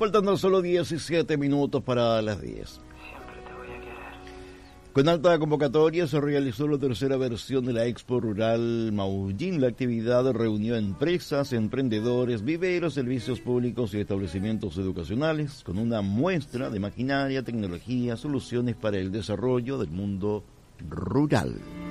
Faltando solo 17 minutos para las 10. Con alta convocatoria se realizó la tercera versión de la Expo Rural Maullín. La actividad reunió empresas, emprendedores, viveros, servicios públicos y establecimientos educacionales con una muestra de maquinaria, tecnología, soluciones para el desarrollo del mundo rural.